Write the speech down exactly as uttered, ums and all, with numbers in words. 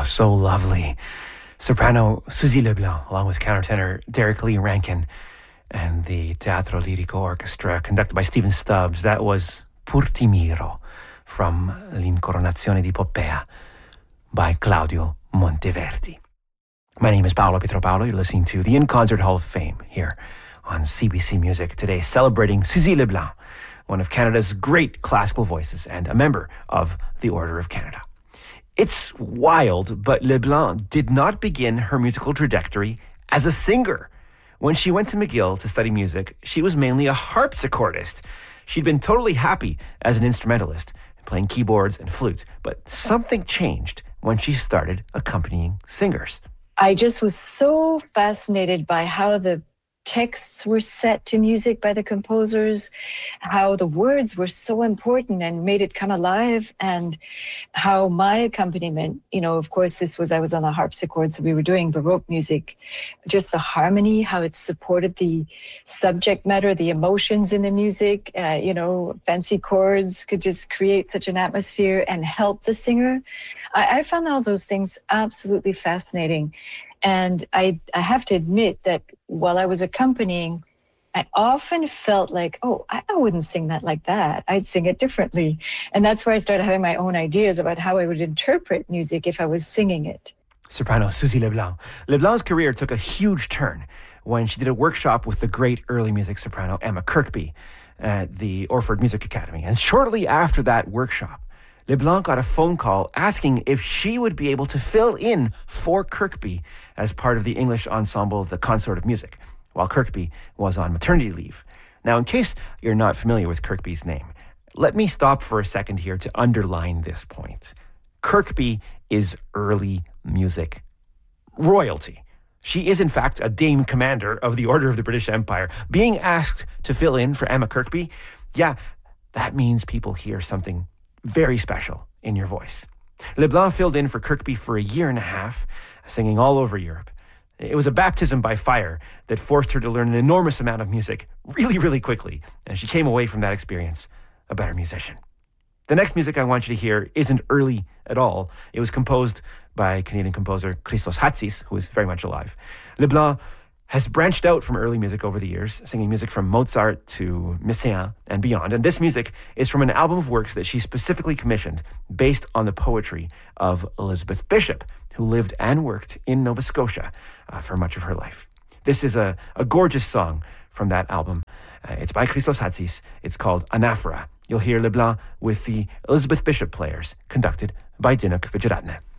so lovely. Soprano Suzy Leblanc, along with countertenor Derek Lee Rankin, and the Teatro Lirico Orchestra, conducted by Stephen Stubbs. That was Pur ti miro, from L'Incoronazione di Poppea, by Claudio Monteverdi. My name is Paolo Pietropaulo. You're listening to the In Concert Hall of Fame here on C B C Music, today celebrating Suzy Leblanc, one of Canada's great classical voices and a member of the Order of Canada. It's wild, but Leblanc did not begin her musical trajectory as a singer. When she went to McGill to study music, she was mainly a harpsichordist. She'd been totally happy as an instrumentalist, playing keyboards and flute, but something changed when she started accompanying singers. I just was so fascinated by how the texts were set to music by the composers, how the words were so important and made it come alive, and how my accompaniment, you know, of course, this was, I was on the harpsichord, so we were doing Baroque music, just the harmony, how it supported the subject matter, the emotions in the music, uh, you know, fancy chords could just create such an atmosphere and help the singer. I, I found all those things absolutely fascinating. And I, I have to admit that while I was accompanying, I often felt like, oh, I, I wouldn't sing that like that. I'd sing it differently. And that's where I started having my own ideas about how I would interpret music if I was singing it. Soprano Suzy Leblanc. Leblanc's career took a huge turn when she did a workshop with the great early music soprano Emma Kirkby at the Orford Music Academy. And shortly after that workshop, Leblanc got a phone call asking if she would be able to fill in for Kirkby as part of the English ensemble The Consort of Music, while Kirkby was on maternity leave. Now, in case you're not familiar with Kirkby's name, let me stop for a second here to underline this point. Kirkby is early music royalty. She is, in fact, a Dame Commander of the Order of the British Empire. Being asked to fill in for Emma Kirkby, yeah, that means people hear something very special in your voice. Leblanc filled in for Kirkby for a year and a half, singing all over Europe. It was a baptism by fire that forced her to learn an enormous amount of music really, really quickly, and she came away from that experience a better musician. The next music I want you to hear isn't early at all. It was composed by Canadian composer Christos Hatsis, who is very much alive. Leblanc has branched out from early music over the years, singing music from Mozart to Messiaen and beyond. And this music is from an album of works that she specifically commissioned based on the poetry of Elizabeth Bishop, who lived and worked in Nova Scotia uh, for much of her life. This is a, a gorgeous song from that album. Uh, it's by Christos Hatsis. It's called Anaphora. You'll hear Leblanc with the Elizabeth Bishop Players, conducted by Dinuk Vijayaratne.